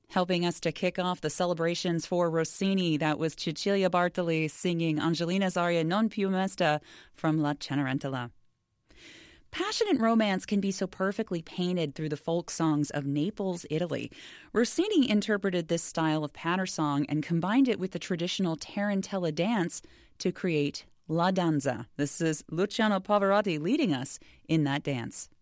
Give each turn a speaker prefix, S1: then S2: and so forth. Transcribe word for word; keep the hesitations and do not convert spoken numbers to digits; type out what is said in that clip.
S1: Helping us to kick off the celebrations for Rossini, that was Cecilia Bartoli singing Angelina's aria Non più mesta from La Cenerentola. Passionate romance can be so perfectly painted through the folk songs of Naples, Italy. Rossini interpreted this style of patter song and combined it with the traditional tarantella dance to create La Danza. This is Luciano Pavarotti leading us in that dance.